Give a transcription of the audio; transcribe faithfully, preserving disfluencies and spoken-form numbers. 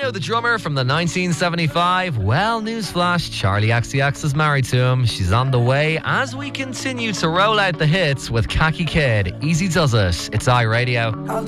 Bono, the drummer from the nineteen seventy-five. Well, newsflash, Charlie X C X is married to him. She's on the way as we continue to roll out the hits with Khaki Kid. Easy does it. It's iRadio.